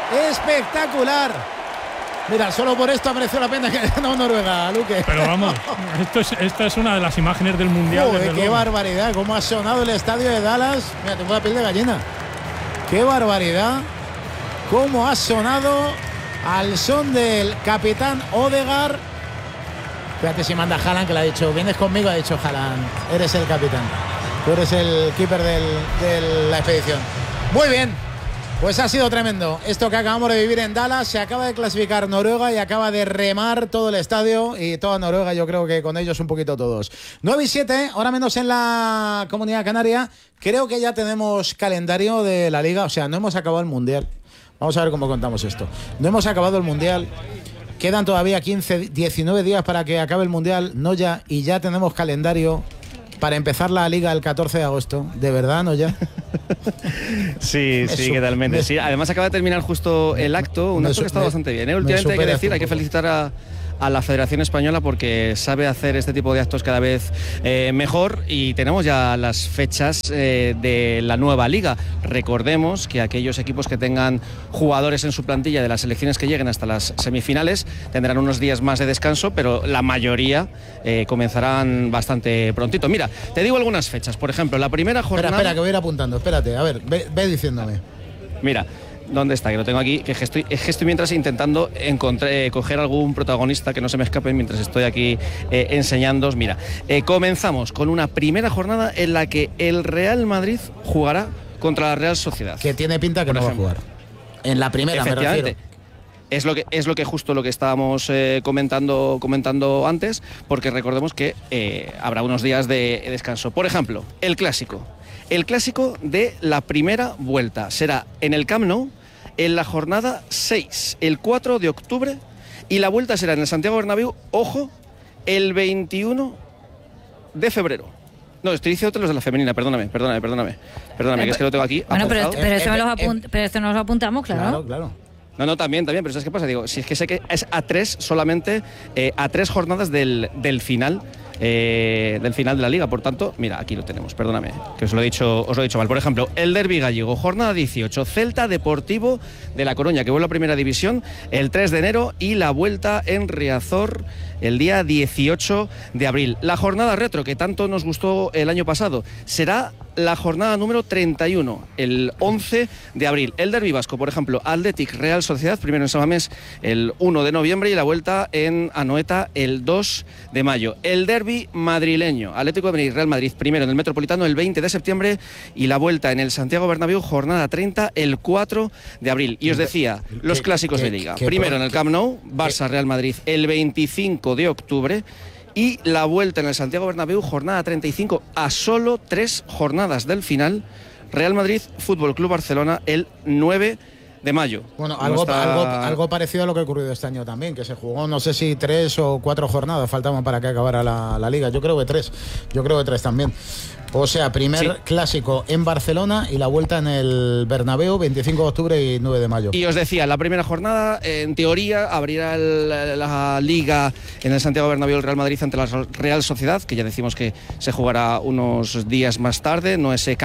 espectacular. Mira, solo por esto ha merecido la pena que haya ganado Noruega, Luque. Pero vamos, esta es una de las imágenes del Mundial. Joder, qué barbaridad, cómo ha sonado el estadio de Dallas. Mira, tengo la piel de gallina. Qué barbaridad, cómo ha sonado al son del capitán Odegaard. Fíjate si manda Haaland, que le ha dicho, vienes conmigo, ha dicho Haaland, eres el capitán. Tú eres el keeper de la expedición. Muy bien. Pues ha sido tremendo esto que acabamos de vivir en Dallas. Se acaba de clasificar Noruega y acaba de remar todo el estadio y toda Noruega, yo creo que con ellos un poquito todos. 9-7, ahora menos en la Comunidad Canaria. Creo que ya tenemos calendario de la Liga, o sea, no hemos acabado el Mundial. Vamos a ver cómo contamos esto. No hemos acabado el Mundial. Quedan todavía 19 días para que acabe el Mundial, y ya tenemos calendario para empezar la Liga el 14 de agosto. ¿De verdad, no ya? Sí, totalmente. Sí, además acaba de terminar justo el acto, un acto que está bastante bien. Últimamente hay que decir, hay que felicitar a la Federación Española porque sabe hacer este tipo de actos cada vez mejor, y tenemos ya las fechas de la nueva liga. Recordemos que aquellos equipos que tengan jugadores en su plantilla de las selecciones que lleguen hasta las semifinales tendrán unos días más de descanso, pero la mayoría comenzarán bastante prontito. Mira, te digo algunas fechas. Por ejemplo, la primera jornada... Espera, que voy a ir apuntando. Espérate, a ver, ve diciéndome. Mira, ¿dónde está? Que lo tengo aquí, que estoy mientras intentando coger algún protagonista que no se me escape mientras estoy aquí enseñándoos. Mira, comenzamos con una primera jornada en la que el Real Madrid jugará contra la Real Sociedad. Que tiene pinta que no va a jugar. En la primera, me refiero. Es lo que justo lo que estábamos comentando antes, porque recordemos que habrá unos días de descanso. Por ejemplo, el clásico de la primera vuelta será en el Camp Nou en la jornada 6, el 4 de octubre, y la vuelta será en el Santiago Bernabéu, ojo, el 21 de febrero. No, estoy diciendo los de la femenina, perdóname, que es que lo tengo aquí. Bueno, pero esto nos lo apuntamos, claro. Claro. No, también, pero ¿sabes qué pasa? Digo, si es que sé que es a 3 solamente, a 3 jornadas del final de la Liga. Por tanto, mira, aquí lo tenemos, perdóname, que os lo he dicho mal. Por ejemplo, el derbi gallego, jornada 18, Celta Deportivo de La Coruña, que vuelve a Primera División el 3 de enero, y la vuelta en Riazor el día 18 de abril. La jornada retro, que tanto nos gustó el año pasado, será la jornada número 31, el 11 de abril. El derbi vasco, por ejemplo, Athletic Real Sociedad, primero en Samamés el 1 de noviembre, y la vuelta en Anoeta el 2 de mayo. El derbi madrileño, Atlético de Madrid, Real Madrid, primero en el Metropolitano el 20 de septiembre, y la vuelta en el Santiago Bernabéu, jornada 30, el 4 de abril. Y os decía, los clásicos de Liga. Primero en el Camp Nou, Barça Real Madrid el 25 de octubre, y la vuelta en el Santiago Bernabéu, jornada 35, a solo 3 jornadas del final, Real Madrid Fútbol Club Barcelona el 9 de mayo. Bueno, algo parecido a lo que ha ocurrido este año también, que se jugó, no sé si 3 o 4 jornadas faltaban para que acabara la Liga. Yo creo que 3 también. O sea, clásico en Barcelona y la vuelta en el Bernabéu, 25 de octubre y 9 de mayo. Y os decía, la primera jornada, en teoría, abrirá la Liga en el Santiago Bernabéu, el Real Madrid ante la Real Sociedad, que ya decimos que se jugará unos días más tarde, no ese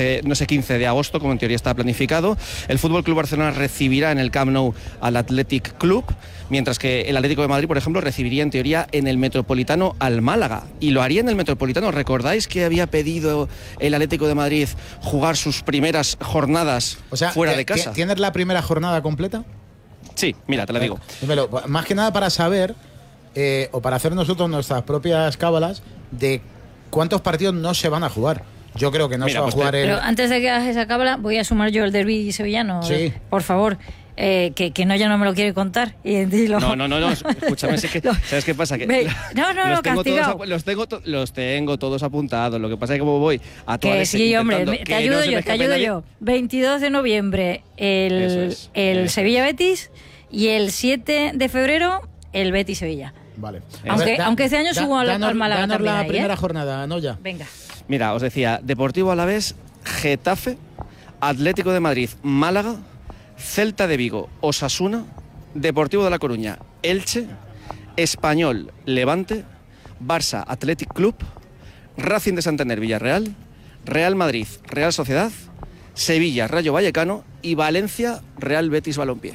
15 de agosto, como en teoría está planificado. El Fútbol Club Barcelona recibirá en el Camp Nou al Athletic Club, mientras que el Atlético de Madrid, por ejemplo, recibiría en teoría en el Metropolitano al Málaga, y lo haría en el Metropolitano. ¿Recordáis que había pedido el Atlético de Madrid jugar sus primeras jornadas fuera de casa? ¿Tienes la primera jornada completa? Sí, mira, te la digo. Dímelo, más que nada para saber, o para hacer nosotros nuestras propias cábalas de cuántos partidos no se van a jugar. Yo creo que no se va a jugar Pero antes de que hagas esa cábala, voy a sumar yo el derbi sevillano. Sí. Por favor. Que no, ya no me lo quiere contar. No, escúchame, es que, ¿sabes qué pasa? Que los tengo todos apuntados. Lo que pasa es que como voy a todas... Que sí, hombre, te ayudo yo. 22 de noviembre el Sevilla-Betis, y el 7 de febrero el Betis-Sevilla. Vale. Aunque este año subo al Málaga también. La primera jornada, ¿no? Ya. Venga. Mira, os decía, Deportivo Alavés, Getafe, Atlético de Madrid, Málaga, Celta de Vigo, Osasuna, Deportivo de La Coruña, Elche, Español, Levante, Barça, Athletic Club, Racing de Santander, Villarreal, Real Madrid, Real Sociedad, Sevilla, Rayo Vallecano y Valencia, Real Betis Balompié.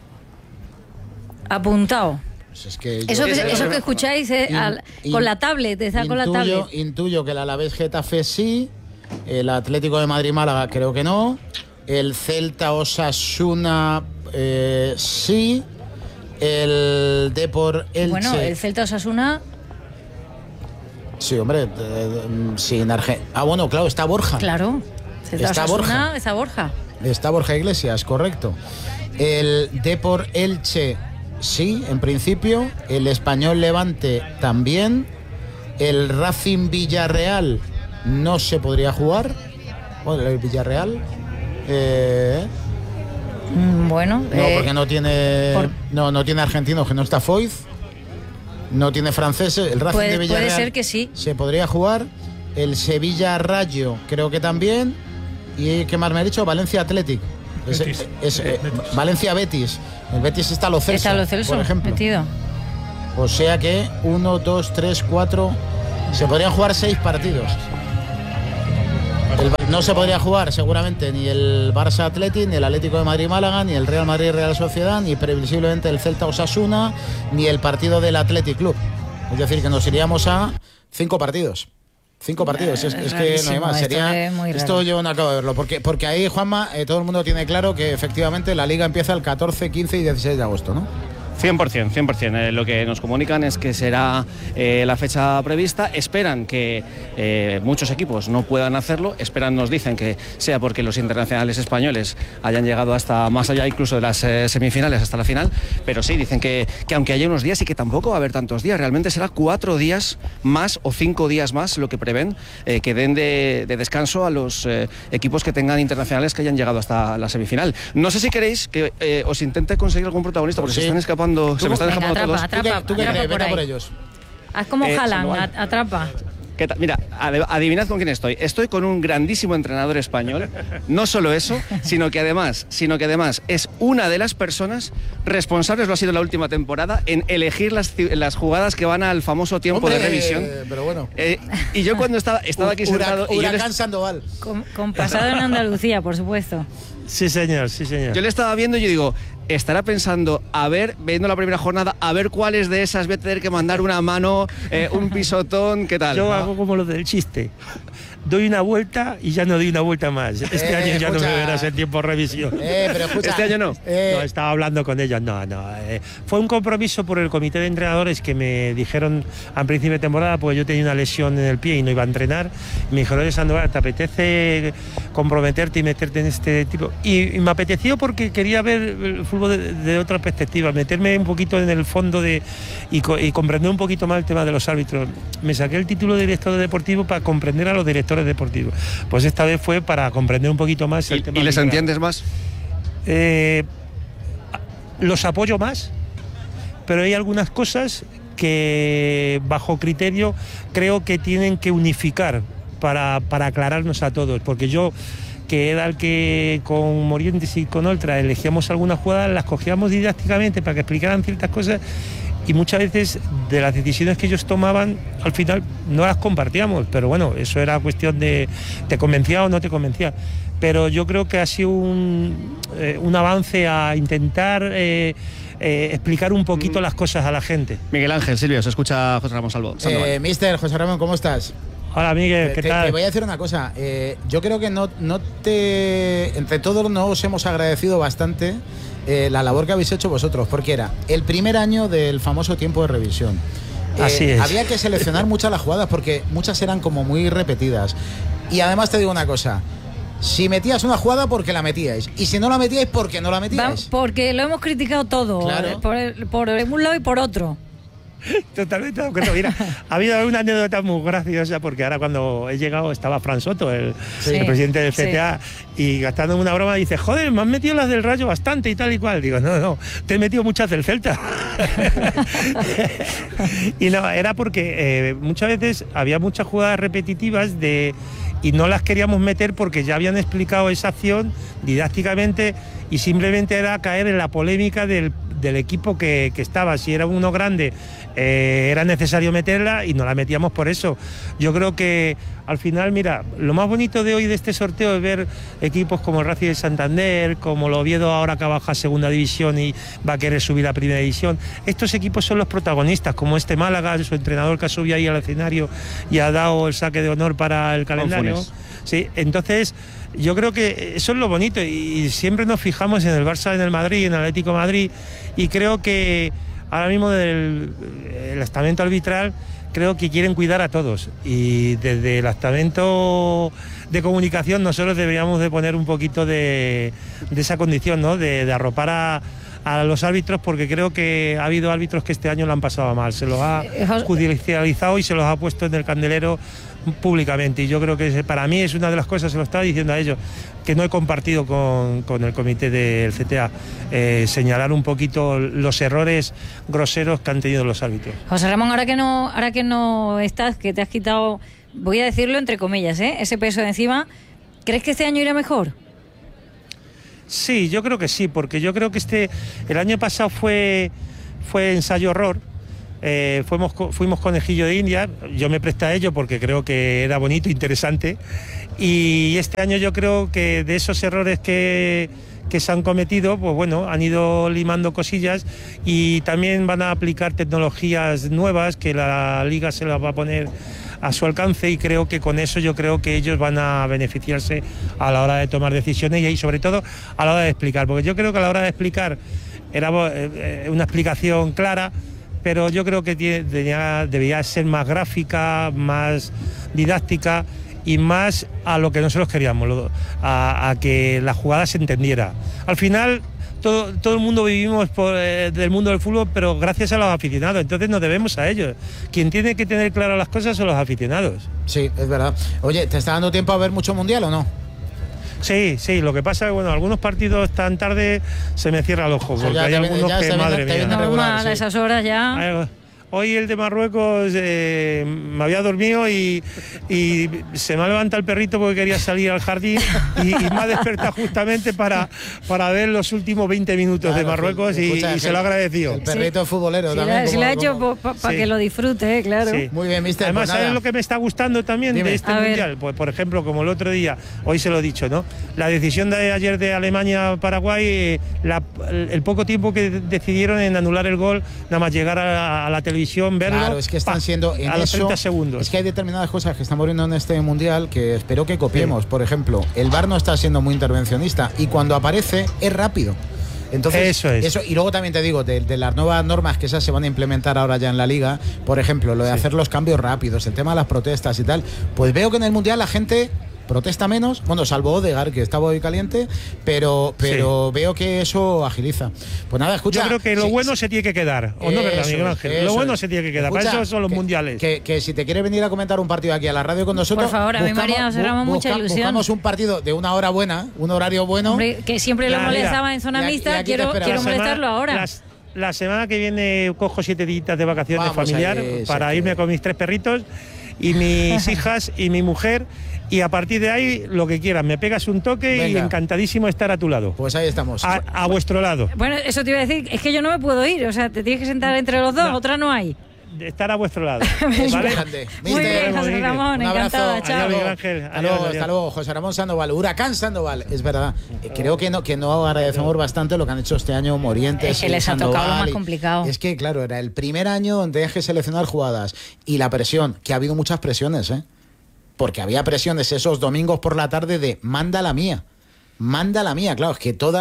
Apuntado. Pues es que Eso que escucháis con la tablet, con la tablet. Intuyo que el Alavés Getafe sí, el Atlético de Madrid Málaga creo que no, el Celta Osasuna sí, el Depor Elche. Bueno, el Celta Osasuna. Sí, hombre, sin Argentina. Ah, bueno, claro, está Borja. Claro, Celta está Osasuna, Borja. está Borja. Está Borja Iglesias, correcto. El Depor Elche sí, en principio. El Español Levante también. El Racing Villarreal no se podría jugar. Bueno, el Villarreal. Bueno. No, porque no tiene. No tiene argentinos, que no está Foyth. No tiene franceses. El Racing de Villarreal. Puede ser que sí. Se podría jugar. El Sevilla Rayo, creo que también. ¿Y qué más me ha dicho? Valencia Athletic. Betis. Valencia Betis. El Betis está Lo Celso, por ejemplo. Metido. O sea que 1, 2, 3, 4. Se podrían jugar 6 partidos. No se podría jugar seguramente ni el Barça Athletic, ni el Atlético de Madrid Málaga, ni el Real Madrid Real Sociedad, ni previsiblemente el Celta Osasuna, ni el partido del Athletic Club. Es decir, que nos iríamos a 5 partidos. 5 partidos, es que no hay más. Esto yo no acabo de verlo, porque ahí, Juanma, todo el mundo tiene claro que efectivamente la Liga empieza el 14, 15 y 16 de agosto, ¿no? 100%. Lo que nos comunican es que será la fecha prevista. Esperan que muchos equipos no puedan hacerlo. Nos dicen que sea porque los internacionales españoles hayan llegado hasta más allá incluso de las semifinales, hasta la final. Pero sí, dicen que aunque haya unos días y que tampoco va a haber tantos días, realmente será 4 días más o 5 días más lo que prevén que den de descanso a los equipos que tengan internacionales que hayan llegado hasta la semifinal. No sé si queréis que os intente conseguir algún protagonista, porque se están escapando. Se me están escapando todos. ¿Tú qué crees? Venga por ellos. Haz como Haaland, atrapa. ¿Qué tal? Mira, adivinad con quién estoy. Estoy con un grandísimo entrenador español. No solo eso, sino que además es una de las personas responsables, lo ha sido la última temporada, en elegir las jugadas que van al famoso tiempo de revisión. Pero bueno. Y yo cuando estaba aquí sentado... Huracán Sandoval. Con pasado en Andalucía, por supuesto. Sí, señor. Yo le estaba viendo y yo digo, estará pensando, viendo la primera jornada, a ver cuáles de esas voy a tener que mandar una mano, un pisotón, ¿qué tal? Yo hago como lo del chiste. Doy una vuelta y ya no doy una vuelta más. Este año ya no me verás en tiempo de revisión. Pero escucha, este año no. No, estaba hablando con ellos. No. Fue un compromiso por el comité de entrenadores que me dijeron al principio de temporada, porque yo tenía una lesión en el pie y no iba a entrenar. Y me dijeron, oye, Sandoval, ¿te apetece comprometerte y meterte en este tipo? Y me apeteció porque quería ver el fútbol de otra perspectiva, meterme un poquito en el fondo y comprender un poquito más el tema de los árbitros. Me saqué el título de director deportivo para comprender a los directores deportivos. Pues esta vez fue para comprender un poquito más el tema. ¿Y les entiendes más? Los apoyo más, pero hay algunas cosas que bajo criterio creo que tienen que unificar para aclararnos a todos, porque yo, que era el que con Morientes y con Oltra elegíamos algunas jugadas, las cogíamos didácticamente para que explicaran ciertas cosas, y muchas veces de las decisiones que ellos tomaban al final no las compartíamos, pero bueno, eso era cuestión de te convencía o no te convencía. Pero yo creo que ha sido un avance a intentar explicar un poquito las cosas a la gente. Miguel Ángel, Silvio, se escucha José Ramón Salvo. Mister José Ramón, ¿cómo estás? Hola, Miguel, ¿qué tal? Te voy a decir una cosa. Yo creo que entre todos no os hemos agradecido bastante la labor que habéis hecho vosotros, porque era el primer año del famoso tiempo de revisión. Así es. Había que seleccionar muchas las jugadas porque muchas eran como muy repetidas. Y además te digo una cosa. Si metías una jugada, porque la metíais. Y si no la metíais, porque no la metíais. Porque lo hemos criticado todo. Claro. Por un lado y por otro. Totalmente de acuerdo. Mira, ha habido una anécdota muy graciosa, porque ahora cuando he llegado estaba Fran Soto, el presidente del CTA, y gastando una broma dice, joder, me han metido las del Rayo bastante y tal y cual. Digo, no, te he metido muchas del Celta. Y no, era porque muchas veces había muchas jugadas repetitivas y no las queríamos meter porque ya habían explicado esa acción didácticamente, y simplemente era caer en la polémica del del equipo que estaba. Si era uno grande, era necesario meterla y no la metíamos por eso. Yo creo que al final, mira, lo más bonito de hoy de este sorteo es ver equipos como el Racing de Santander, como el Oviedo ahora que baja a segunda división y va a querer subir a primera división. Estos equipos son los protagonistas, como este Málaga, su entrenador que ha subido ahí al escenario y ha dado el saque de honor para el calendario. Sí, entonces yo creo que eso es lo bonito y siempre nos fijamos en el Barça, en el Madrid, en el Atlético de Madrid, y creo que ahora mismo el estamento arbitral creo que quieren cuidar a todos, y desde el estamento de comunicación nosotros deberíamos de poner un poquito de esa condición, ¿no? de arropar a los árbitros, porque creo que ha habido árbitros que este año lo han pasado mal, se los ha judicializado y se los ha puesto en el candelero públicamente, y yo creo que para mí es una de las cosas, se lo estaba diciendo a ellos, que no he compartido con el comité del CTA, señalar un poquito los errores groseros que han tenido los árbitros. José Ramón, ahora que no estás, que te has quitado, voy a decirlo entre comillas, ese peso de encima, ¿crees que este año irá mejor? Sí, yo creo que sí, porque yo creo que el año pasado fue ensayo-error. Fuimos conejillo de India, yo me presté a ello porque creo que era bonito, interesante, y este año yo creo que de esos errores que se han cometido, pues bueno, han ido limando cosillas, y también van a aplicar tecnologías nuevas que la Liga se las va a poner a su alcance, y creo que con eso yo creo que ellos van a beneficiarse a la hora de tomar decisiones y sobre todo a la hora de explicar, porque yo creo que a la hora de explicar era una explicación clara, pero yo creo que debería ser más gráfica, más didáctica y más a lo que nosotros queríamos, a que la jugada se entendiera. Al final todo el mundo vivimos del mundo del fútbol, pero gracias a los aficionados, entonces nos debemos a ellos. Quien tiene que tener claras las cosas son los aficionados. Sí, es verdad. Oye, ¿te está dando tiempo a ver mucho mundial o no? Sí, lo que pasa es que bueno, algunos partidos tan tarde se me cierra el ojo, porque hay algunos que, madre mía. Normal, a esas horas ya. Hoy el de Marruecos me había dormido y se me ha levantado el perrito porque quería salir al jardín y me ha despertado justamente para ver los últimos 20 minutos de Marruecos, y se lo ha agradecido. El perrito futbolero también. Si lo ha hecho para que lo disfrute, claro. Sí. Muy bien, mister. Además, pues ¿sabes lo que me está gustando también de este mundial? Pues por ejemplo, como el otro día, hoy se lo he dicho, ¿no? La decisión de ayer de Alemania-Paraguay, el poco tiempo que decidieron en anular el gol, nada más llegar a la televisión, verlo. Claro, es que están siendo en a los 30 segundos. Es que hay determinadas cosas que estamos viendo en este mundial que espero que copiemos. Sí. Por ejemplo, el VAR no está siendo muy intervencionista y cuando aparece es rápido. Entonces, eso, y luego también te digo, de las nuevas normas que esas se van a implementar ahora ya en la Liga, por ejemplo, lo de hacer los cambios rápidos, el tema de las protestas y tal, pues veo que en el mundial la gente protesta menos, bueno, salvo Odegaard, que estaba hoy caliente, pero veo que eso agiliza. Pues nada, escucha. Yo creo que lo bueno se tiene que quedar, ¿o no, verdad, Miguel Ángel? Lo bueno se tiene que quedar, escucha, para eso son los mundiales. Que si te quieres venir a comentar un partido aquí a la radio con nosotros, por favor, a mí María nos hará mucha ilusión. Buscamos un partido de una hora buena, un horario bueno. Hombre, que siempre lo molestaba en zona mixta, quiero molestarlo ahora. La semana que viene cojo 7 días de vacaciones familiar para irme con mis 3 perritos y mis hijas y mi mujer. Y a partir de ahí, lo que quieras, me pegas un toque. Venga. Y encantadísimo estar a tu lado. Pues ahí estamos. A vuestro lado. Bueno, eso te iba a decir, es que yo no me puedo ir, o sea, te tienes que sentar entre los dos, otra no hay. De estar a vuestro lado. ¿Vale? Muy bien, José Ramón, encantada, chao. Hasta luego, José Ramón Sandoval, Huracán Sandoval, es verdad. Creo que no agradecemos bastante lo que han hecho este año Morientes. Es que les ha tocado lo más complicado. Es que, claro, era el primer año donde tenías que seleccionar jugadas. Y la presión, que ha habido muchas presiones, porque había presiones esos domingos por la tarde de manda la mía, claro,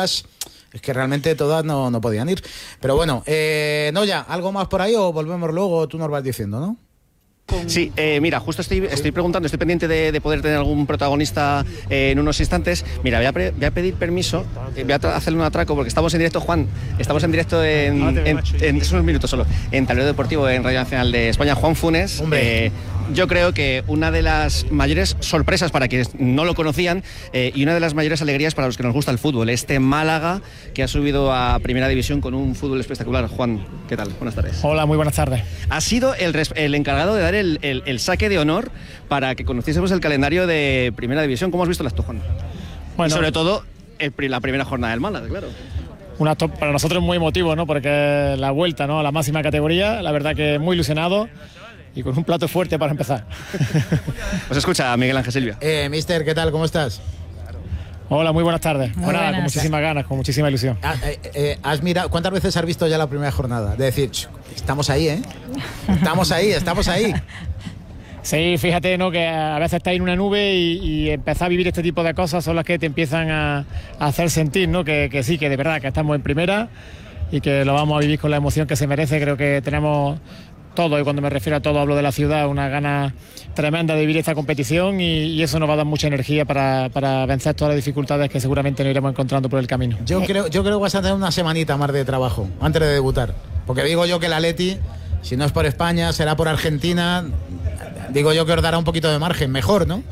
es que realmente todas no podían ir, pero bueno, Noya, ¿algo más por ahí o volvemos luego? Tú nos vas diciendo, ¿no? Sí, mira, justo estoy preguntando, estoy pendiente de poder tener algún protagonista en unos instantes. Mira, voy a pedir permiso, voy a hacerle un atraco porque estamos en directo, Juan, estamos en directo en unos minutos solo, en Tablero Deportivo, en Radio Nacional de España. Juan Funes, yo creo que una de las mayores sorpresas para quienes no lo conocían y una de las mayores alegrías para los que nos gusta el fútbol, este Málaga que ha subido a Primera División con un fútbol espectacular. Juan, ¿qué tal? Buenas tardes. Hola, muy buenas tardes. Ha sido el encargado de dar el saque de honor para que conociésemos el calendario de Primera División. ¿Cómo has visto las Juan? Bueno, y sobre todo la primera jornada del Málaga, claro. un acto para nosotros muy emotivo, ¿no? Porque es la vuelta, ¿no?, a la máxima categoría. La verdad que muy ilusionado y con un plato fuerte para empezar. Os escucha Miguel Ángel Silva. Mister, ¿qué tal? ¿Cómo estás? Hola, muy buenas tardes. Muy Bueno, nada, buenas. con muchísimas ganas, con muchísima ilusión. ¿Has mirado, cuántas veces has visto ya la primera jornada? De decir, estamos ahí, ¿eh? Estamos ahí. Sí, fíjate, ¿no?, que a veces estás en una nube y empezar a vivir este tipo de cosas son las que te empiezan a hacer sentir, ¿no?, que sí, que de verdad que estamos en primera y que lo vamos a vivir con la emoción que se merece. Creo que tenemos todo, y cuando me refiero a todo hablo de la ciudad, una gana tremenda de vivir esta competición y eso nos va a dar mucha energía para vencer todas las dificultades que seguramente nos iremos encontrando por el camino. Yo creo que vas a tener una semanita más de trabajo antes de debutar, porque digo yo que el Atleti, si no es por España, será por Argentina. Digo yo que os dará un poquito de margen, mejor, ¿no?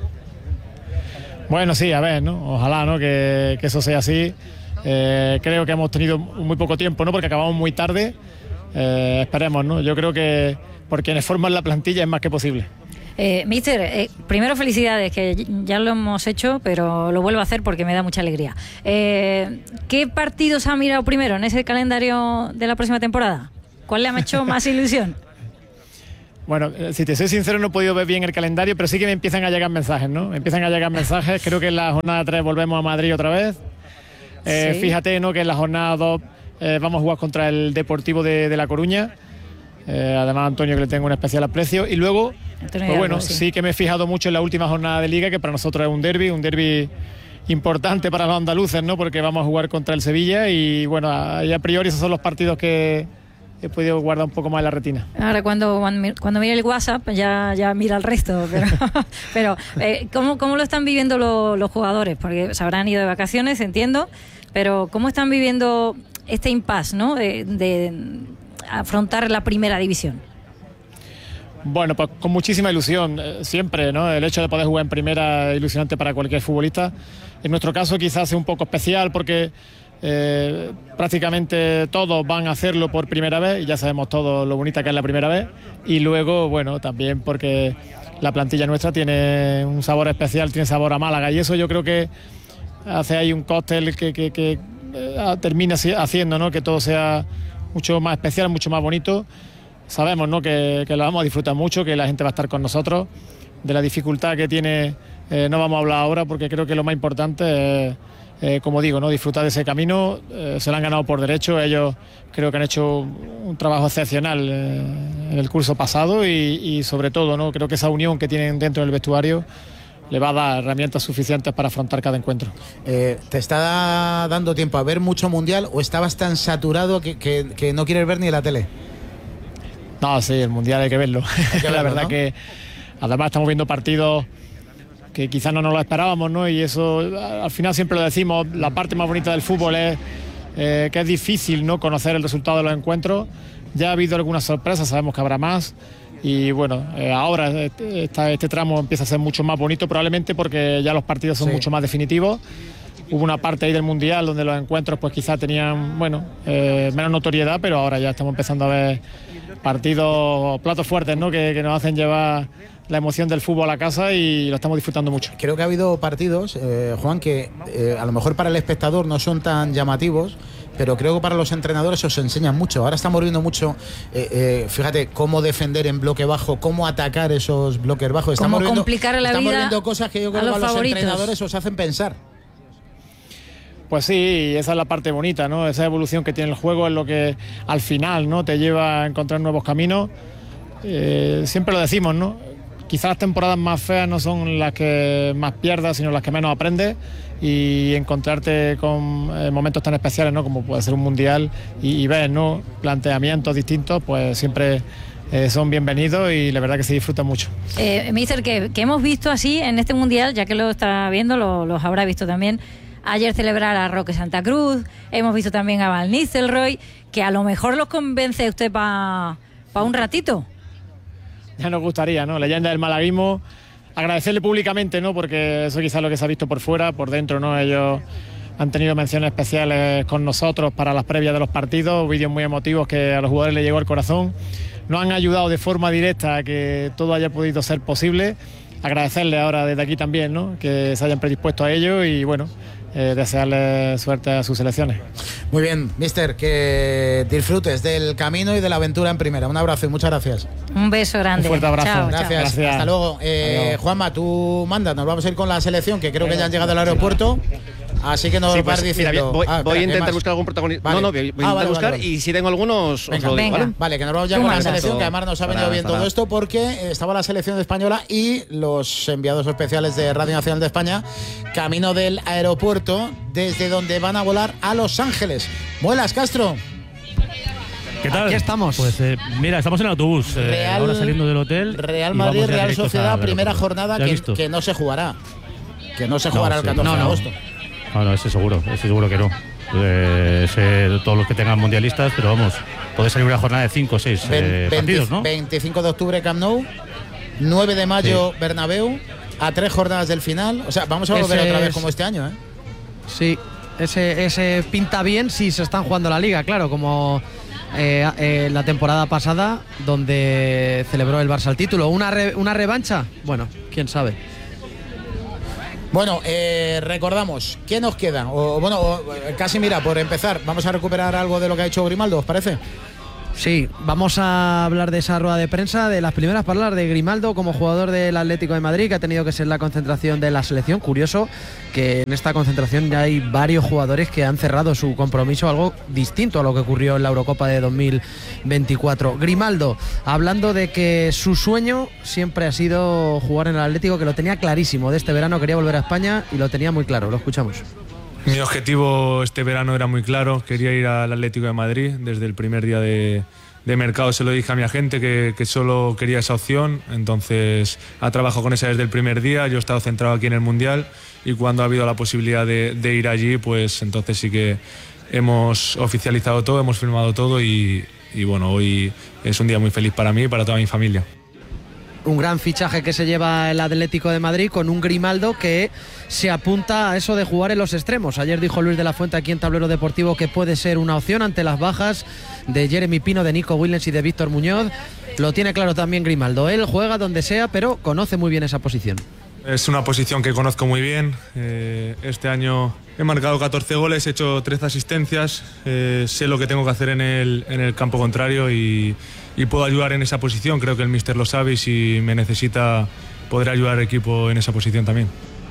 Bueno, sí, a ver, ¿no? Ojalá, ¿no?, que eso sea así. Creo que hemos tenido muy poco tiempo, ¿no?, porque acabamos muy tarde. Esperemos, ¿no? Yo creo que por quienes forman la plantilla es más que posible. Mister, primero felicidades, que ya lo hemos hecho, pero lo vuelvo a hacer porque me da mucha alegría. ¿Qué partidos ha mirado primero en ese calendario de la próxima temporada? ¿Cuál le ha hecho más ilusión? Bueno, si te soy sincero, no he podido ver bien el calendario, pero sí que me empiezan a llegar mensajes, ¿no? Creo que en la jornada 3 volvemos a Madrid otra vez. Sí. Fíjate, ¿no?, que en la jornada 2 vamos a jugar contra el Deportivo de La Coruña. Además, Antonio, que le tengo un especial aprecio. Y luego, pues bueno, sí que me he fijado mucho en la última jornada de Liga, que para nosotros es un derbi importante para los andaluces, ¿no?, porque vamos a jugar contra el Sevilla y bueno, a priori esos son los partidos que he podido guardar un poco más en la retina. Ahora cuando mire el WhatsApp ya mira el resto, pero ¿cómo lo están viviendo los jugadores? Porque se habrán ido de vacaciones, entiendo, pero ¿cómo están viviendo este impasse, ¿no?, de afrontar la primera división? Bueno, pues con muchísima ilusión, siempre, ¿no? El hecho de poder jugar en primera es ilusionante para cualquier futbolista. En nuestro caso quizás sea un poco especial porque prácticamente todos van a hacerlo por primera vez y ya sabemos todos lo bonita que es la primera vez, y luego, bueno, también porque la plantilla nuestra tiene un sabor especial, tiene sabor a Málaga, y eso yo creo que hace ahí un cóctel que termina haciendo, ¿no?, que todo sea mucho más especial, mucho más bonito. Sabemos, ¿no?, que lo vamos a disfrutar mucho, que la gente va a estar con nosotros. De la dificultad que tiene no vamos a hablar ahora, porque creo que lo más importante es, como digo, ¿no?, disfrutar de ese camino. Se lo han ganado por derecho. Ellos creo que han hecho un trabajo excepcional en el curso pasado y sobre todo, ¿no?, creo que esa unión que tienen dentro del vestuario le va a dar herramientas suficientes para afrontar cada encuentro. ¿Te está dando tiempo a ver mucho mundial o estabas tan saturado que no quieres ver ni la tele? No, sí, el mundial hay que verlo. La verdad, ¿no?, que además estamos viendo partidos que quizás no nos lo esperábamos, ¿no? Y eso, al final siempre lo decimos, la parte más bonita del fútbol es que es difícil, ¿no?, conocer el resultado de los encuentros. Ya ha habido algunas sorpresas, sabemos que habrá más. Y bueno, ahora este tramo empieza a ser mucho más bonito, probablemente porque ya los partidos son mucho más definitivos. Hubo una parte ahí del Mundial donde los encuentros pues quizás tenían, bueno, menos notoriedad, pero ahora ya estamos empezando a ver partidos, platos fuertes, ¿no?, que nos hacen llevar la emoción del fútbol a casa y lo estamos disfrutando mucho. Creo que ha habido partidos, Juan, que a lo mejor para el espectador no son tan llamativos, pero creo que para los entrenadores os enseñan mucho. Ahora estamos viendo mucho, fíjate, cómo defender en bloque bajo, cómo atacar esos bloques bajos. Cómo complicar la vida viendo cosas que yo creo que a los entrenadores os hacen pensar. Pues sí, esa es la parte bonita, ¿no? Esa evolución que tiene el juego es lo que al final, ¿no?, te lleva a encontrar nuevos caminos. Siempre lo decimos, ¿no? Quizás las temporadas más feas no son las que más pierdas, sino las que menos aprendes, y encontrarte con momentos tan especiales, ¿no?, como puede ser un mundial y ver, ¿no?, planteamientos distintos, pues siempre son bienvenidos y la verdad que se disfruta mucho. Mister, que hemos visto así en este mundial, ya que lo está viendo, los habrá visto también. Ayer celebrar a Roque Santa Cruz, hemos visto también a Van Nistelrooy, que a lo mejor los convence usted para un ratito. Ya nos gustaría, ¿no? Leyenda del malaguismo. Agradecerle públicamente, ¿no?, porque eso quizás es lo que se ha visto por fuera, por dentro, ¿no? Ellos han tenido menciones especiales con nosotros para las previas de los partidos, vídeos muy emotivos que a los jugadores les llegó al corazón. Nos han ayudado de forma directa a que todo haya podido ser posible. Agradecerle ahora desde aquí también, ¿no?, que se hayan predispuesto a ello y bueno, desearle suerte a sus selecciones. Muy bien, mister, que disfrutes del camino y de la aventura en primera. Un abrazo y muchas gracias. Un beso grande. Un fuerte abrazo. Chao, Gracias. chao. Hasta luego. Juanma, tú mandas, nos vamos a ir con la selección, que creo que ya han llegado al aeropuerto. Así que nos Sí, vas pues, diciendo. mira, voy a intentar ¿qué buscar algún protagonista. Vale. No, voy a intentar buscar vale. y si tengo algunos os Venga, lo digo, ¿vale? Vale, que nos vamos ya Tú con la mandas. selección, que además nos ha venido bien todo Estará. esto porque estaba la selección española y los enviados especiales de Radio Nacional de España camino del aeropuerto desde donde van a volar a Los Ángeles. Muelas, Castro. ¿Qué tal? Aquí estamos. Pues mira, estamos en el autobús, Real- ahora saliendo del hotel. Real y Madrid, vamos ya Real directos Sociedad, al primera aeropuerto. jornada ¿Ya has que, visto? que no se jugará. Que no se jugará el sí. 14 de No. agosto. No, ese seguro que no. Todos los que tengan mundialistas, pero vamos, puede salir una jornada de 5 o 6 partidos, ¿no? 25 de octubre Camp Nou, 9 de mayo Bernabéu, a 3 jornadas del final. O sea, vamos a volver Ese otra vez es- como este año, ¿eh? Sí, ese pinta bien si se están jugando la liga, claro, como la temporada pasada, donde celebró el Barça el título. ¿Una revancha? Bueno, quién sabe. Bueno, recordamos, ¿qué nos queda? Casi mira, por empezar, vamos a recuperar algo de lo que ha hecho Grimaldo, ¿os parece? Sí, vamos a hablar de esa rueda de prensa, de las primeras palabras de Grimaldo como jugador del Atlético de Madrid, que ha tenido que ser la concentración de la selección. Curioso que en esta concentración ya hay varios jugadores que han cerrado su compromiso, algo distinto a lo que ocurrió en la Eurocopa de 2024. Grimaldo, hablando de que su sueño siempre ha sido jugar en el Atlético, que lo tenía clarísimo. De este verano quería volver a España y lo tenía muy claro. Lo escuchamos. Mi objetivo este verano era muy claro, quería ir al Atlético de Madrid. Desde el primer día de mercado se lo dije a mi agente que solo quería esa opción, entonces ha trabajado con esa desde el primer día. Yo he estado centrado aquí en el Mundial y cuando ha habido la posibilidad de ir allí, pues entonces sí que hemos oficializado todo, hemos firmado todo y bueno, hoy es un día muy feliz para mí y para toda mi familia. Un gran fichaje que se lleva el Atlético de Madrid con un Grimaldo que se apunta a eso de jugar en los extremos. Ayer dijo Luis de la Fuente aquí en Tablero Deportivo que puede ser una opción ante las bajas de Jeremy Pino, de Nico Williams y de Víctor Muñoz. Lo tiene claro también Grimaldo. Él juega donde sea, pero conoce muy bien esa posición. Es una posición que conozco muy bien. Este año he marcado 14 goles, he hecho 13 asistencias. Sé lo que tengo que hacer en el campo contrario y puedo ayudar en esa posición. Creo que el míster lo sabe y si me necesita podré ayudar al equipo en esa posición también.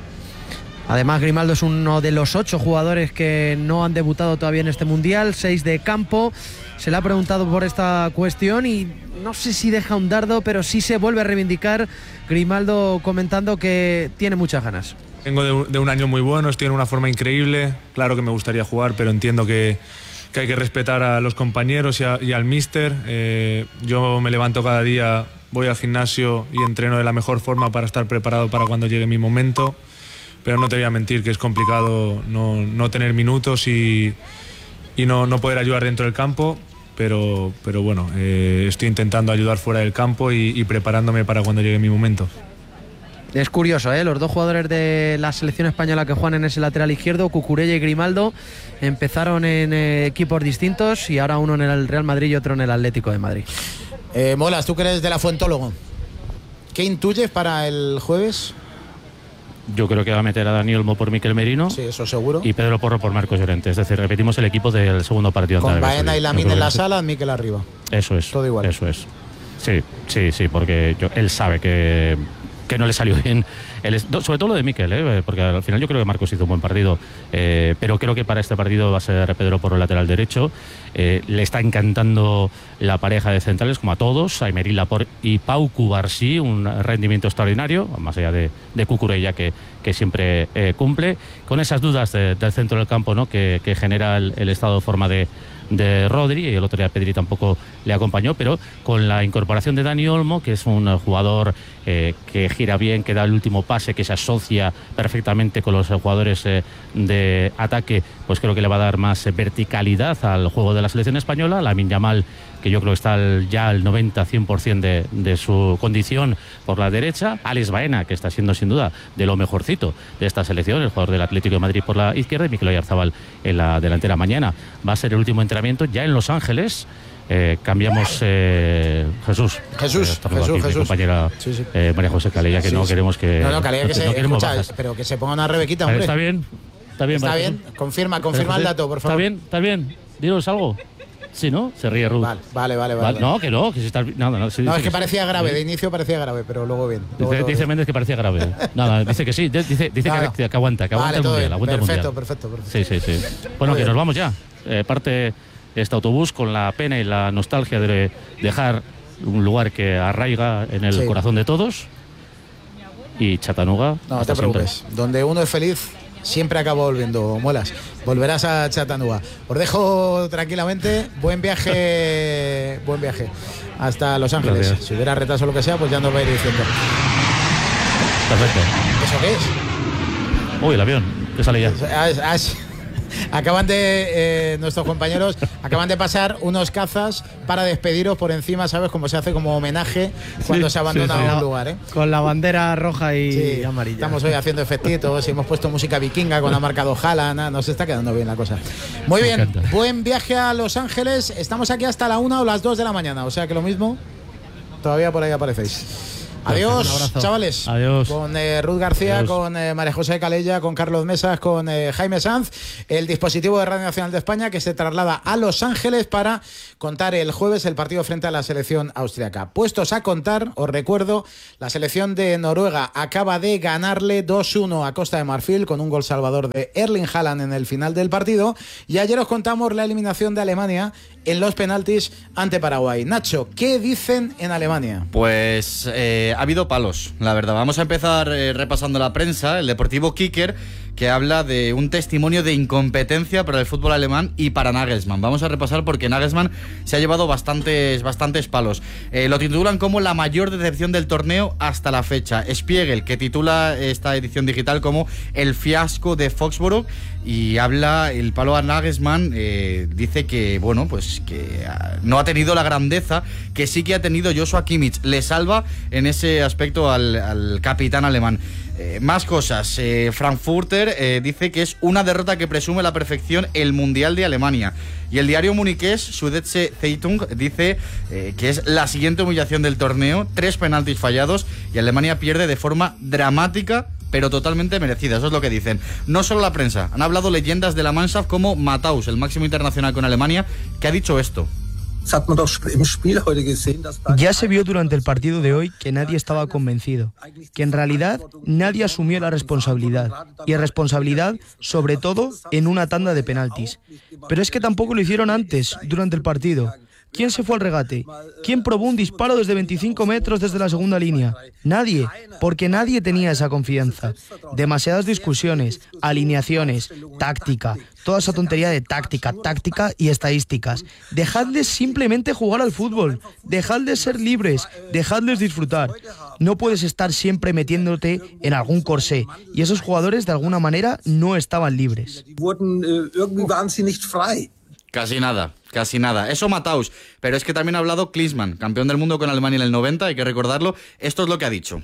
Además, Grimaldo es uno de los 8 jugadores que no han debutado todavía en este Mundial, 6 de campo. Se le ha preguntado por esta cuestión y no sé si deja un dardo, pero sí se vuelve a reivindicar. Grimaldo comentando que tiene muchas ganas. Vengo de un año muy bueno, estoy en una forma increíble. Claro que me gustaría jugar, pero entiendo que hay que respetar a los compañeros y al míster. Yo me levanto cada día, voy al gimnasio y entreno de la mejor forma para estar preparado para cuando llegue mi momento. Pero no te voy a mentir que es complicado no tener minutos y no poder ayudar dentro del campo. Pero bueno, estoy intentando ayudar fuera del campo y preparándome para cuando llegue mi momento. Es curioso, ¿eh? Los dos jugadores de la selección española que juegan en ese lateral izquierdo, Cucurella y Grimaldo, empezaron en equipos distintos y ahora uno en el Real Madrid y otro en el Atlético de Madrid. Molas, tú que eres de la Fuentólogo, ¿qué intuyes para el jueves? Yo creo que va a meter a Dani Olmo por Miquel Merino. Sí, eso seguro. Y Pedro Porro por Marcos Llorente. Es decir, repetimos el equipo del segundo partido. Con ante Arabia Baena y Saudí. Lamine en la sala, Miquel arriba. Eso es. Todo igual. Eso es. Sí, porque él sabe que no le salió bien. Sobre todo lo de Miquel, porque al final yo creo que Marcos hizo un buen partido. Pero creo que para este partido va a ser Pedro Porro lateral derecho. Le está encantando la pareja de centrales, como a todos, a Aymeric Laporte y Pau Cubarsí, un rendimiento extraordinario, más allá de Cucurella, que siempre cumple. Con esas dudas del centro del campo, ¿no? que genera el estado de forma de Rodri, y el otro día Pedri tampoco le acompañó, pero con la incorporación de Dani Olmo, que es un jugador que gira bien, que da el último pase, que se asocia perfectamente con los jugadores de ataque, pues creo que le va a dar más verticalidad al juego de la selección española. Lamine Yamal, que yo creo que está ya al 90-100% de su condición por la derecha. Alex Baena, que está siendo sin duda de lo mejorcito de esta selección, el jugador del Atlético de Madrid por la izquierda, y Mikel Oyarzabal en la delantera. Mañana va a ser el último entrenamiento ya en Los Ángeles. Cambiamos Jesús. Mi compañera sí. María José Calella, que no queremos que... No, Calella, que no queremos escucha, bajas. pero que se ponga una rebequita, Pero hombre. está bien. Está bien, ¿Está bien? Confirma el dato, por favor. Está bien. Dinos algo. Sí, ¿no? Se ríe Ruth. Vale. No, que si está... Nada, no, es que parecía grave, de inicio parecía grave, pero luego bien. Dice Méndez que parecía grave. Nada, dice que sí, dice que aguanta el mundial. Perfecto. Sí. Bueno, que nos vamos ya. Parte este autobús con la pena y la nostalgia de dejar un lugar que arraiga en el corazón de todos. Y Chattanooga. No te preocupes. Donde uno es feliz, siempre acaba volviendo, Muelas. Volverás a Chattanooga. Os dejo tranquilamente. Buen viaje hasta Los Ángeles. Gracias. Si hubiera retraso o lo que sea, pues ya nos va a ir diciendo. Perfecto. ¿Eso qué es? Uy, el avión, que sale ya. Nuestros compañeros acaban de pasar unos cazas para despediros por encima, ¿sabes? Como se hace como homenaje cuando se abandona un lugar, ¿eh? Con la bandera roja y amarilla. Estamos hoy haciendo efectitos y hemos puesto música vikinga con la marcado Haaland. Nos está quedando bien la cosa. Muy bien, encanta. Buen viaje a Los Ángeles. Estamos aquí hasta la 1 o las 2 de la mañana, o sea que lo mismo, todavía por ahí aparecéis. Adiós, chavales. Adiós. Con Ruth García, Adiós. con María José Calella, con Carlos Mesas, con Jaime Sanz, el dispositivo de Radio Nacional de España que se traslada a Los Ángeles para contar el jueves el partido frente a la selección austriaca. Puestos a contar, os recuerdo, la selección de Noruega acaba de ganarle 2-1 a Costa de Marfil con un gol salvador de Erling Haaland en el final del partido, y ayer os contamos la eliminación de Alemania en los penaltis ante Paraguay. Nacho, ¿qué dicen en Alemania? Pues ha habido palos, la verdad. Vamos a empezar repasando la prensa. El Deportivo Kicker, que habla de un testimonio de incompetencia para el fútbol alemán y para Nagelsmann. Vamos a repasar porque Nagelsmann se ha llevado bastantes palos. Lo titulan como la mayor decepción del torneo hasta la fecha. Spiegel, que titula esta edición digital como el fiasco de Foxborough, y habla el palo a Nagelsmann. Dice que, bueno, pues que no ha tenido la grandeza que sí que ha tenido Joshua Kimmich. Le salva en ese aspecto al capitán alemán. Más cosas. Frankfurter dice que es una derrota que presume la perfección el Mundial de Alemania. Y el diario muniqués Süddeutsche Zeitung dice que es la siguiente humillación del torneo. 3 penaltis fallados y Alemania pierde de forma dramática, pero totalmente merecida. Eso es lo que dicen. No solo la prensa. Han hablado leyendas de la Mannschaft como Matthaus, el máximo internacional con Alemania, que ha dicho esto. Ya se vio durante el partido de hoy que nadie estaba convencido, que en realidad nadie asumió la responsabilidad, y responsabilidad sobre todo en una tanda de penaltis. Pero es que tampoco lo hicieron antes, durante el partido. ¿Quién se fue al regate? ¿Quién probó un disparo desde 25 metros desde la segunda línea? Nadie, porque nadie tenía esa confianza. Demasiadas discusiones, alineaciones, táctica, toda esa tontería de táctica y estadísticas. Dejadles simplemente jugar al fútbol, dejadles ser libres, dejadles disfrutar. No puedes estar siempre metiéndote en algún corsé, y esos jugadores de alguna manera no estaban libres. Casi nada. Eso Matthaus. Pero es que también ha hablado Klinsmann, campeón del mundo con Alemania en el 90, hay que recordarlo. Esto es lo que ha dicho.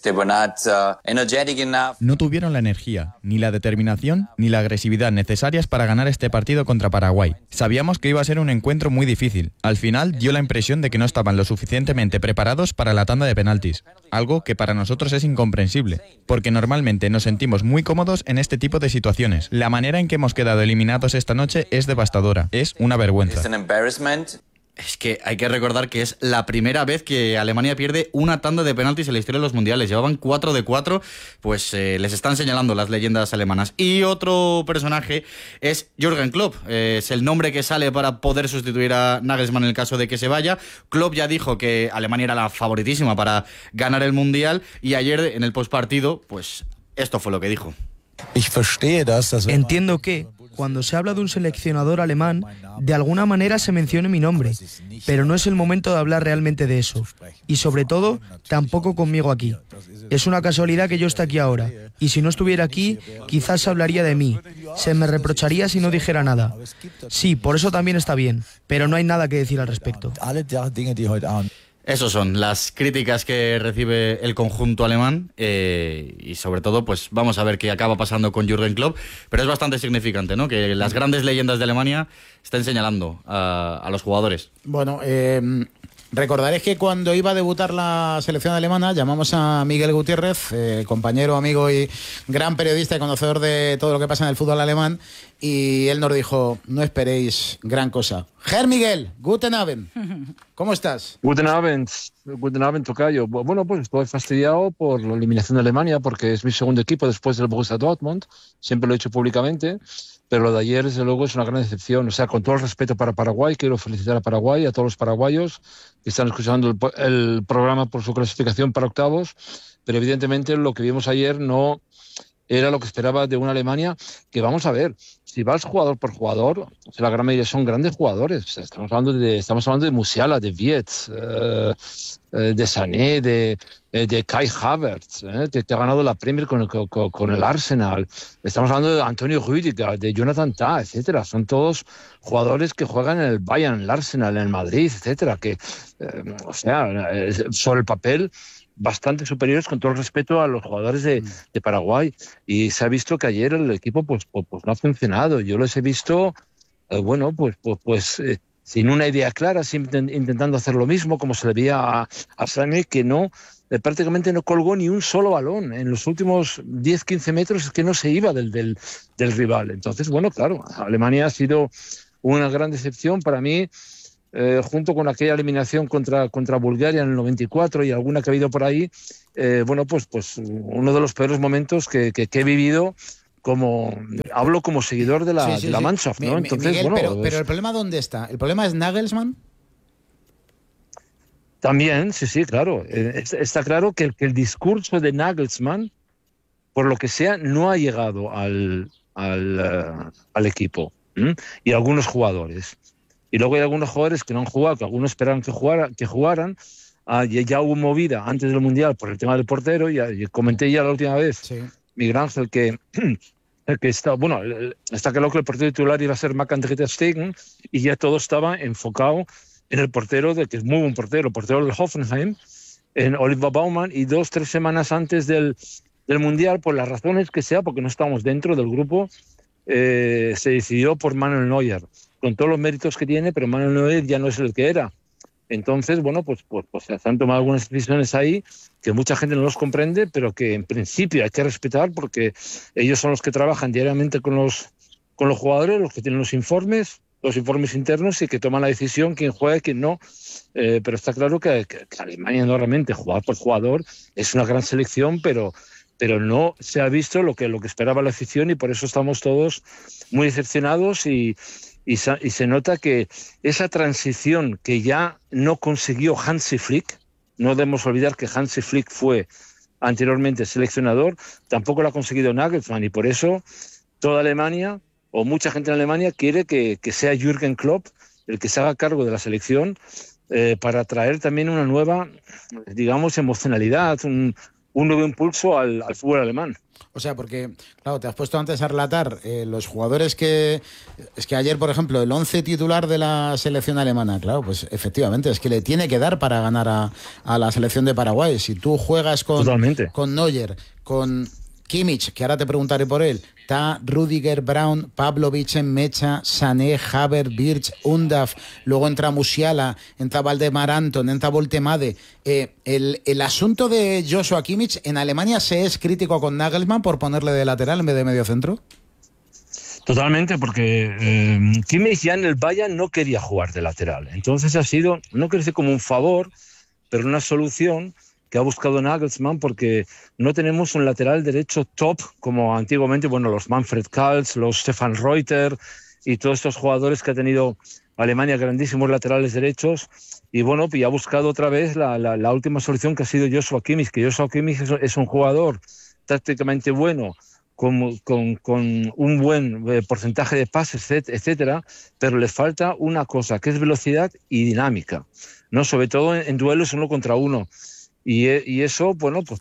No tuvieron la energía, ni la determinación, ni la agresividad necesarias para ganar este partido contra Paraguay. Sabíamos que iba a ser un encuentro muy difícil. Al final dio la impresión de que no estaban lo suficientemente preparados para la tanda de penaltis, algo que para nosotros es incomprensible, porque normalmente nos sentimos muy cómodos en este tipo de situaciones. La manera en que hemos quedado eliminados esta noche es devastadora, es una vergüenza. Es que hay que recordar que es la primera vez que Alemania pierde una tanda de penaltis en la historia de los mundiales. Llevaban 4 de 4, pues les están señalando las leyendas alemanas. Y otro personaje es Jürgen Klopp. Es el nombre que sale para poder sustituir a Nagelsmann en el caso de que se vaya. Klopp ya dijo que Alemania era la favoritísima para ganar el mundial, y ayer en el postpartido, pues esto fue lo que dijo. Entiendo que, cuando se habla de un seleccionador alemán, de alguna manera se mencione mi nombre, pero no es el momento de hablar realmente de eso. Y sobre todo, tampoco conmigo aquí. Es una casualidad que yo esté aquí ahora, y si no estuviera aquí, quizás se hablaría de mí. Se me reprocharía si no dijera nada. Sí, por eso también está bien, pero no hay nada que decir al respecto. Esas son las críticas que recibe el conjunto alemán, y sobre todo pues vamos a ver qué acaba pasando con Jürgen Klopp, pero es bastante significante, ¿no?, que las grandes leyendas de Alemania estén señalando a los jugadores. Bueno, Recordaréis que cuando iba a debutar la selección alemana llamamos a Miguel Gutiérrez, compañero, amigo y gran periodista y conocedor de todo lo que pasa en el fútbol alemán, y él nos dijo, no esperéis gran cosa. Herr Miguel, guten Abend. ¿Cómo estás? Guten Abend, tocayo. Bueno, pues estoy fastidiado por la eliminación de Alemania porque es mi segundo equipo después del Borussia Dortmund. Siempre lo he hecho públicamente. Pero lo de ayer, desde luego, es una gran decepción. O sea, con todo el respeto para Paraguay, quiero felicitar a Paraguay, a todos los paraguayos que están escuchando el programa por su clasificación para octavos. Pero evidentemente lo que vimos ayer no era lo que esperaba de una Alemania que, vamos a ver, si vas jugador por jugador, o sea, la gran mayoría son grandes jugadores. O sea, estamos hablando de Musiala, de Wirtz, de Sané, de Kai Havertz, que ha ganado la Premier con el Arsenal. Estamos hablando de Antonio Rüdiger, de Jonathan Tah, etcétera. Son todos jugadores que juegan en el Bayern, en el Arsenal, en el Madrid, etcétera. Que, o sea, sobre el papel, bastante superiores, con todo el respeto a los jugadores de Paraguay. Y se ha visto que ayer el equipo pues no ha funcionado. Yo los he visto, sin una idea clara, intentando hacer lo mismo, como se le veía a Sané, que prácticamente no colgó ni un solo balón. En los últimos 10-15 metros es que no se iba del rival. Entonces, bueno, claro, Alemania ha sido una gran decepción para mí, junto con aquella eliminación contra Bulgaria en el 94 y alguna que ha habido por ahí. Pues uno de los peores momentos que he vivido. Hablo como seguidor de la Mannschaft, ¿no? Entonces, Miguel, pero el problema, ¿dónde está? ¿El problema es Nagelsmann? También, sí, claro. Está claro que el discurso de Nagelsmann, por lo que sea, no ha llegado al equipo, y a algunos jugadores. Y luego hay algunos jugadores que no han jugado, que algunos esperaban que jugaran. Ya hubo movida antes del Mundial por el tema del portero, y comenté ya la última vez, sí, Miguel Ángel, que está claro que el portero titular iba a ser Marc-André ter Stegen, y ya todo estaba enfocado en el portero, que es muy buen portero, el portero del Hoffenheim, en Oliver Baumann, y 2-3 semanas antes del Mundial, por las razones que sea, porque no estábamos dentro del grupo, se decidió por Manuel Neuer, con todos los méritos que tiene, pero Manuel Neuer ya no es el que era. Entonces, pues se han tomado algunas decisiones ahí que mucha gente no los comprende, pero que en principio hay que respetar, porque ellos son los que trabajan diariamente con los jugadores, los que tienen los informes internos, y que toman la decisión quién juega y quién no. Pero está claro que Alemania, no, realmente, jugador por jugador, es una gran selección, pero no se ha visto lo que esperaba la afición, y por eso estamos todos muy decepcionados, y se nota que esa transición que ya no consiguió Hansi Flick, no debemos olvidar que Hansi Flick fue anteriormente seleccionador, tampoco lo ha conseguido Nagelsmann, y por eso toda Alemania, o mucha gente en Alemania, quiere que sea Jürgen Klopp el que se haga cargo de la selección, para traer también una nueva, digamos, emocionalidad, un nuevo impulso al fútbol alemán. O sea, porque, claro, te has puesto antes a relatar los jugadores que... Es que ayer, por ejemplo, el 11 titular de la selección alemana, claro, pues efectivamente, es que le tiene que dar para ganar a la selección de Paraguay. Si tú juegas con Neuer, con Kimmich, que ahora te preguntaré por él, Tah, Rüdiger, Braun, Pavlovic, Mecha, Sané, Havertz, Wirtz, Undav, luego entra Musiala, entra Valdemar Anton, entra Voltemade. El asunto de Joshua Kimmich, ¿en Alemania se es crítico con Nagelsmann por ponerle de lateral en vez de medio centro? Totalmente, porque Kimmich ya en el Bayern no quería jugar de lateral. Entonces ha sido, no quiero decir como un favor, pero una solución que ha buscado Nagelsmann, porque no tenemos un lateral derecho top como antiguamente, los Manfred Kals, los Stefan Reuter y todos estos jugadores que ha tenido Alemania, grandísimos laterales derechos, y ha buscado otra vez la última solución, que ha sido Joshua Kimmich, que Joshua Kimmich es un jugador tácticamente bueno, con un buen porcentaje de pases, etcétera, pero le falta una cosa, que es velocidad y dinámica, ¿no? Sobre todo en duelos 1 contra 1. Y eso,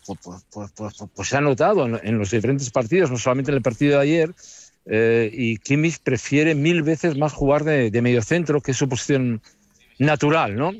pues se ha notado en los diferentes partidos, no solamente en el partido de ayer, y Kimmich prefiere 1000 veces más jugar de mediocentro, que es su posición natural, ¿no?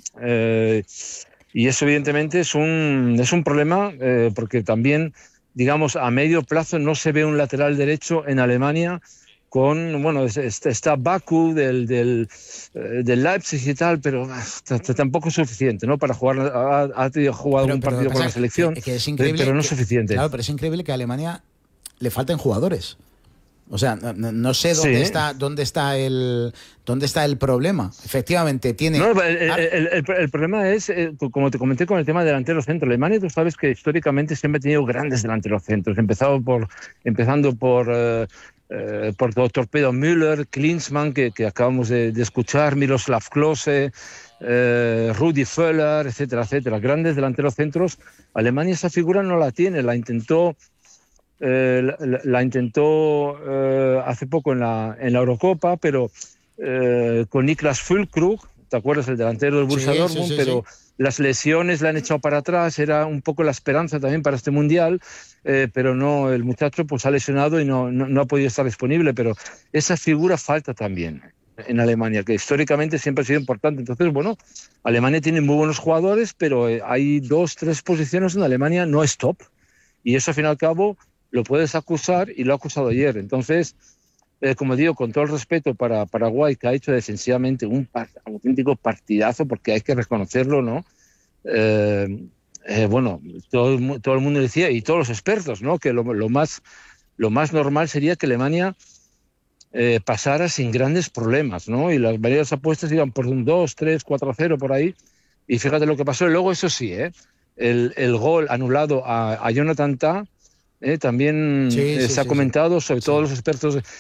Y eso evidentemente es un problema, porque también, digamos, a medio plazo no se ve un lateral derecho en Alemania bueno, está Baku del Leipzig y tal, pero tampoco es suficiente, ¿no? Para jugar, ha jugado un partido con la selección, que es increíble, pero no es suficiente. Claro, pero es increíble que a Alemania le falten jugadores. O sea, no sé dónde está el problema. Efectivamente, tiene... No, el problema es, como te comenté con el tema del delantero centro. Alemania, tú sabes que históricamente siempre ha tenido grandes delanteros centros, empezando por Torpedo Müller, Klinsmann, que acabamos de escuchar, Miroslav Klose, Rudi Völler, etcétera, etcétera. Grandes delanteros centros. Alemania esa figura no la tiene, la intentó hace poco en la Eurocopa, pero con Niklas Füllkrug, ¿te acuerdas? El delantero del Borussia Dortmund, pero las lesiones la han echado para atrás, era un poco la esperanza también para este Mundial, pero no, el muchacho pues ha lesionado y no ha podido estar disponible, pero esa figura falta también en Alemania, que históricamente siempre ha sido importante. Entonces, bueno, Alemania tiene muy buenos jugadores, pero hay 2-3 posiciones donde Alemania no es top, y eso al fin y al cabo lo puedes acusar, y lo ha acusado ayer. Entonces, como digo, con todo el respeto para Paraguay, que ha hecho defensivamente un auténtico partidazo, porque hay que reconocerlo, ¿no? Bueno, todo el mundo decía, y todos los expertos, ¿no? Que lo más normal sería que Alemania pasara sin grandes problemas, ¿no? Y las varias apuestas iban por un 2-3, 4-0 por ahí, y fíjate lo que pasó. Y luego, eso sí, el gol anulado a Jonathan Tah, también se ha comentado, sobre todo los expertos